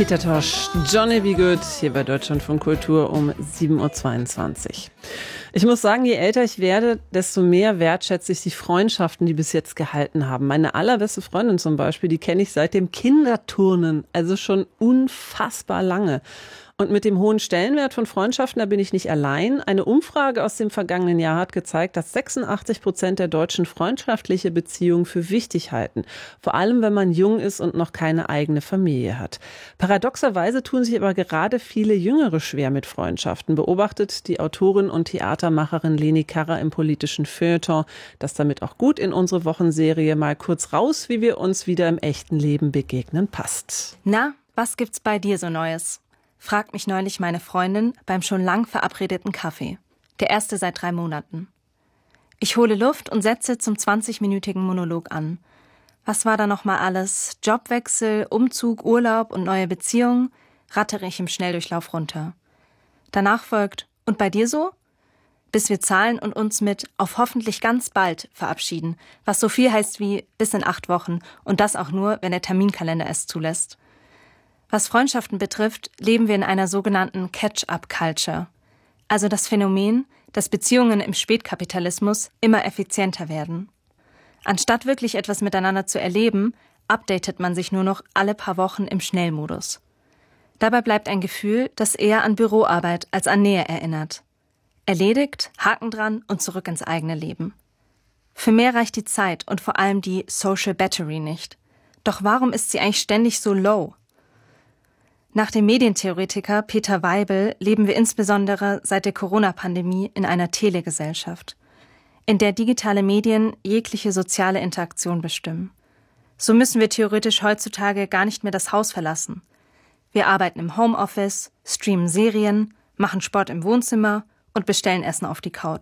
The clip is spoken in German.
Peter Tosh, Johnny B. Good, hier bei Deutschlandfunk Kultur um 7.22 Uhr. Ich muss sagen, je älter ich werde, desto mehr wertschätze ich die Freundschaften, die bis jetzt gehalten haben. Meine allerbeste Freundin zum Beispiel, die kenne ich seit dem Kinderturnen, also schon unfassbar lange. Und mit dem hohen Stellenwert von Freundschaften, da bin ich nicht allein. Eine Umfrage aus dem vergangenen Jahr hat gezeigt, dass 86% der Deutschen freundschaftliche Beziehungen für wichtig halten. Vor allem, wenn man jung ist und noch keine eigene Familie hat. Paradoxerweise tun sich aber gerade viele Jüngere schwer mit Freundschaften, beobachtet die Autorin und Theatermacherin Leni Karrer im politischen Feuilleton. Das damit auch gut in unsere Wochenserie mal kurz raus, wie wir uns wieder im echten Leben begegnen, passt. Na, was gibt's bei dir so Neues? Fragt mich neulich meine Freundin beim schon lang verabredeten Kaffee. Der erste seit 3 Monaten. Ich hole Luft und setze zum 20-minütigen Monolog an. Was war da nochmal alles? Jobwechsel, Umzug, Urlaub und neue Beziehungen? Rattere ich im Schnelldurchlauf runter. Danach folgt, und bei dir so? Bis wir zahlen und uns mit auf hoffentlich ganz bald verabschieden, was so viel heißt wie bis in 8 Wochen und das auch nur, wenn der Terminkalender es zulässt. Was Freundschaften betrifft, leben wir in einer sogenannten Catch-up-Culture. Also das Phänomen, dass Beziehungen im Spätkapitalismus immer effizienter werden. Anstatt wirklich etwas miteinander zu erleben, updatet man sich nur noch alle paar Wochen im Schnellmodus. Dabei bleibt ein Gefühl, das eher an Büroarbeit als an Nähe erinnert. Erledigt, Haken dran und zurück ins eigene Leben. Für mehr reicht die Zeit und vor allem die Social Battery nicht. Doch warum ist sie eigentlich ständig so low? Nach dem Medientheoretiker Peter Weibel leben wir insbesondere seit der Corona-Pandemie in einer Telegesellschaft, in der digitale Medien jegliche soziale Interaktion bestimmen. So müssen wir theoretisch heutzutage gar nicht mehr das Haus verlassen. Wir arbeiten im Homeoffice, streamen Serien, machen Sport im Wohnzimmer und bestellen Essen auf die Couch.